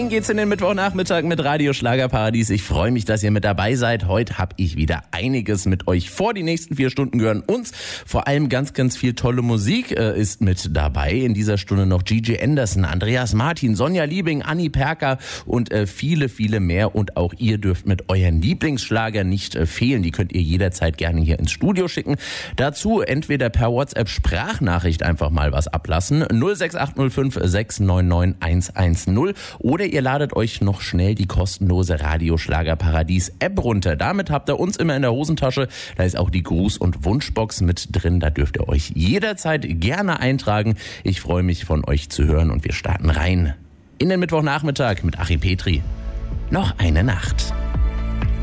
Rein geht's in den Mittwochnachmittag mit Radio Schlagerparadies. Ich freue mich, dass ihr mit dabei seid. Heute habe ich wieder einiges mit euch vor. Die nächsten 4 Stunden gehören uns. Vor allem ganz, ganz viel tolle Musik ist mit dabei. In dieser Stunde noch Gigi Anderson, Andreas Martin, Sonja Liebing, Anni Perker und viele, viele mehr. Und auch ihr dürft mit euren Lieblingsschlager nicht fehlen. Die könnt ihr jederzeit gerne hier ins Studio schicken. Dazu entweder per WhatsApp Sprachnachricht einfach mal was ablassen. 06805 699 110. Oder ihr ladet euch noch schnell die kostenlose Radio Schlagerparadies App runter. Damit habt ihr uns immer in der Hosentasche. Da ist auch die Gruß- und Wunschbox mit drin. Da dürft ihr euch jederzeit gerne eintragen. Ich freue mich, von euch zu hören und wir starten rein in den Mittwochnachmittag mit Achim Petri. Noch eine Nacht.